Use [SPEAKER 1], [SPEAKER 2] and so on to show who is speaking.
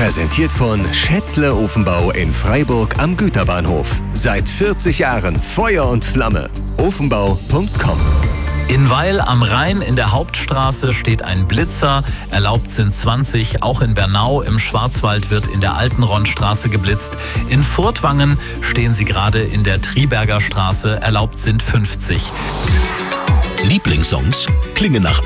[SPEAKER 1] Präsentiert von Schätzle Ofenbau in Freiburg am Güterbahnhof. Seit 40 Jahren Feuer und Flamme. Ofenbau.com.
[SPEAKER 2] In Weil am Rhein in der Hauptstraße steht ein Blitzer. Erlaubt sind 20. Auch in Bernau im Schwarzwald wird in der Altenronnstraße geblitzt. In Furtwangen stehen sie gerade in der Triberger Straße. Erlaubt sind 50.
[SPEAKER 3] Lieblingssongs klingen nach